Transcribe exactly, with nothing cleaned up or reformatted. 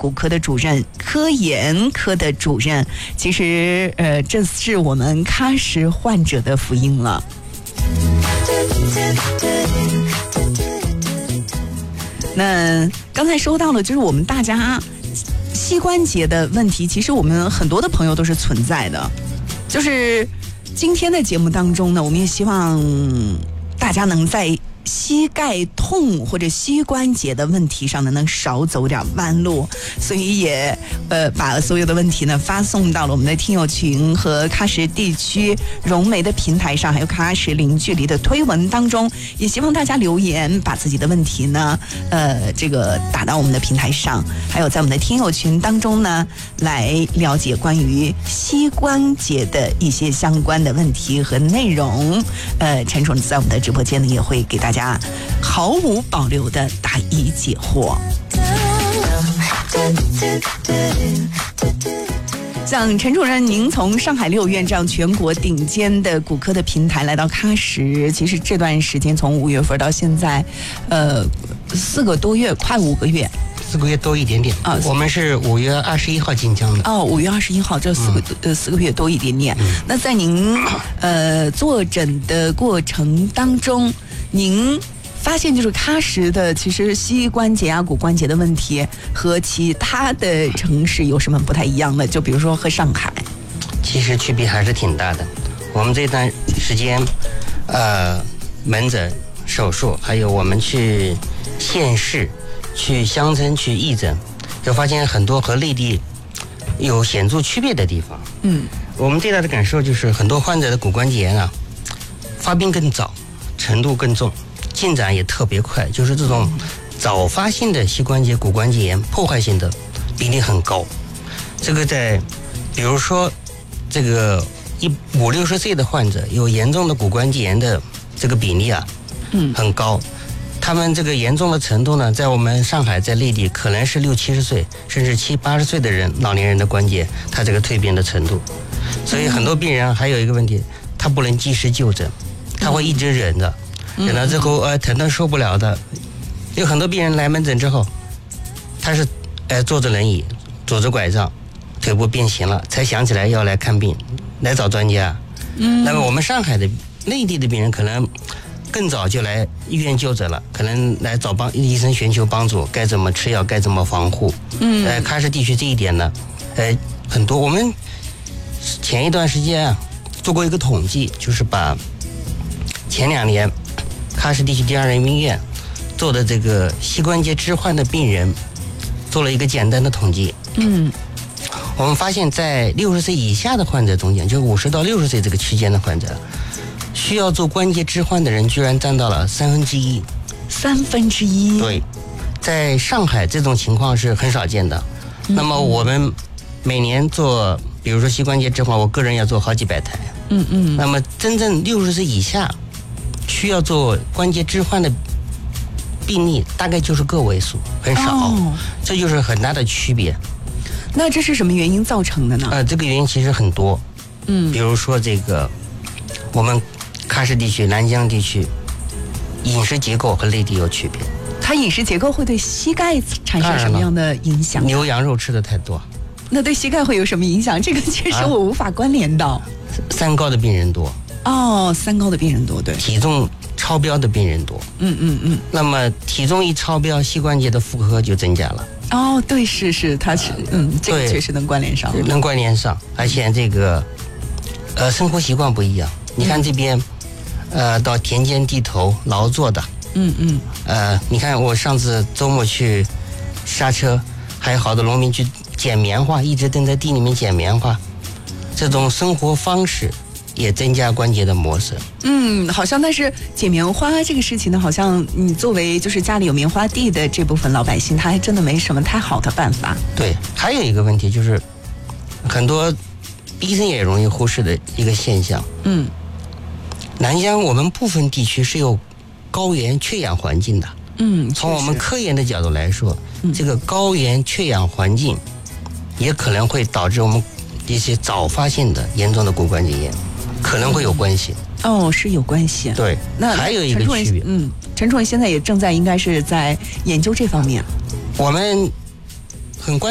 骨科的主任、科研科的主任。其实，呃，这是我们喀什患者的福音了。那刚才说到了，就是我们大家膝关节的问题，其实我们很多的朋友都是存在的。就是今天的节目当中呢，我们也希望大家能在膝盖痛或者膝关节的问题上呢，能少走点弯路，所以也呃把所有的问题呢发送到了我们的听友群和喀什地区融媒的平台上，还有喀什零距离的推文当中，也希望大家留言，把自己的问题呢呃这个打到我们的平台上，还有在我们的听友群当中呢，来了解关于膝关节的一些相关的问题和内容。呃，陈主任在我们的直播间呢也会给大家大家毫无保留的答疑解惑。像陈主任，您从上海六院这样全国顶尖的骨科的平台来到喀什，其实这段时间从五月份到现在，呃，四个多月，快五个月。 四个月多一点点啊，我们是五月二十一号进江的。 哦，五月二十一号，这四个、嗯、呃四个月多一点点。嗯、那在您呃坐诊的过程当中，您发现就是喀什的其实膝关节啊、骨关节的问题和其他的城市有什么不太一样的？就比如说和上海， 其实区别还是挺大的。我们这段时间，呃，门诊、手术，还有我们去县市。去乡村去义诊，就发现很多和内地有显著区别的地方。嗯，我们最大的感受就是很多患者的骨关节炎啊，发病更早，程度更重，进展也特别快。就是这种早发性的膝关节骨关节炎，破坏性的比例很高。这个在，比如说这个一五六十岁的患者有严重的骨关节炎的这个比例啊，嗯，很高。他们这个严重的程度呢，在我们上海，在内地可能是六七十岁，甚至七八十岁的人，老年人的关节，他这个蜕变的程度。所以很多病人还有一个问题，他不能及时就诊，他会一直忍着，忍到之后呃疼得受不了的。有很多病人来门诊之后，他是呃坐着轮椅，拄着拐杖，腿部变形了，才想起来要来看病，来找专家。嗯，那么我们上海的内地的病人可能更早就来医院就诊了，可能来找帮医生寻求帮助，该怎么吃药，该怎么防护。嗯，呃，喀什地区这一点呢，呃，很多。我们前一段时间啊，做过一个统计，就是把前两年喀什地区第二人民医院做的这个膝关节置换的病人，做了一个简单的统计。嗯，我们发现，在六十岁以下的患者中间，就五十到六十岁这个区间的患者，需要做关节置换的人居然占到了三分之一。 三分之一。 对，在上海这种情况是很少见的。嗯、那么我们每年做，比如说膝关节置换，我个人要做好几百台。嗯嗯。那么真正六十岁以下需要做关节置换的病例，大概就是个位数，很少。哦、这就是很大的区别。 那这是什么原因造成的呢？ 呃，这个原因其实很多。嗯。比如说这个，我们喀什地区、南疆地区饮食结构和内地有区别。 它饮食结构会对膝盖产生什么样的影响？ 牛羊肉吃的太多， 那对膝盖会有什么影响？这个其实我无法关联到。啊、 三高的病人多。 哦，三高的病人多，对。 体重超标的病人多。嗯嗯嗯。那么体重一超标，膝关节的负荷就增加了。 哦，对，是是，它是嗯，这个确实能关联上， 能关联上，而且这个呃生活习惯不一样。你看这边，呃，到田间地头劳作的，嗯嗯，呃，你看我上次周末去刹车，还有好多农民去捡棉花，一直蹲在地里面捡棉花，这种生活方式也增加关节的磨损。 嗯，好像但是捡棉花这个事情呢，好像你作为就是家里有棉花地的这部分老百姓，他还真的没什么太好的办法。 对，还有一个问题就是，很多医生也容易忽视的一个现象。嗯。南疆我们部分地区是有高原缺氧环境的。嗯，从我们科研的角度来说，嗯、这个高原缺氧环境也可能会导致我们一些早发性的严重的骨关节炎，可能会有关系。 嗯、哦，是有关系。 对，那还有一个区别。 嗯，陈主任现在也正在应该是在研究这方面。 我们很关。